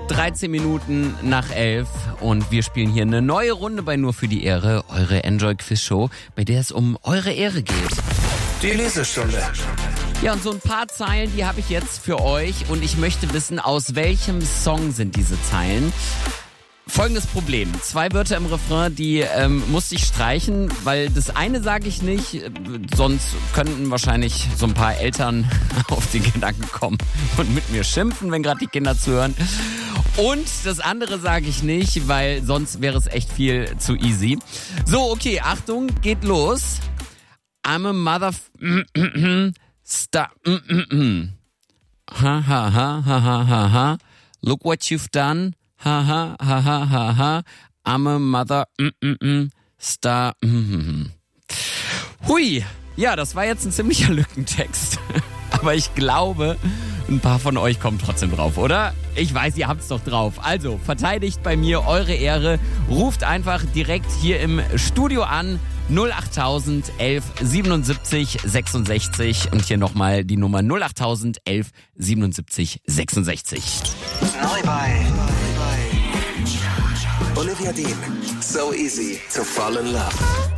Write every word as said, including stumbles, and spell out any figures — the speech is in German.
dreizehn Minuten nach elf und wir spielen hier eine neue Runde bei Nur für die Ehre, eure Enjoy-Quiz-Show, bei der es um eure Ehre geht. Die Lesestunde. Ja, und so ein paar Zeilen, die habe ich jetzt für euch und ich möchte wissen, aus welchem Song sind diese Zeilen? Folgendes Problem. Zwei Wörter im Refrain, die ähm, musste ich streichen, weil das eine sage ich nicht, sonst könnten wahrscheinlich so ein paar Eltern auf den Gedanken kommen und mit mir schimpfen, wenn gerade die Kinder zuhören. Und das andere sage ich nicht, weil sonst wäre es echt viel zu easy. So, okay, Achtung, geht los. I'm a mother... Star... Ha, ha, ha, ha, ha, ha, ha. Look what you've done. Ha, ha, ha, ha, ha, ha. I'm a mother... Star... Hui, ja, das war jetzt ein ziemlicher Lückentext. Aber ich glaube, ein paar von euch kommen trotzdem drauf, oder? Ich weiß, ihr habt's doch drauf. Also, verteidigt bei mir eure Ehre. Ruft einfach direkt hier im Studio an. null acht elf siebenundsiebzig sechsundsechzig. Und hier nochmal die Nummer null acht elf siebenundsiebzig sechsundsechzig. Neu bei Olivia Dean. So easy to fall in love.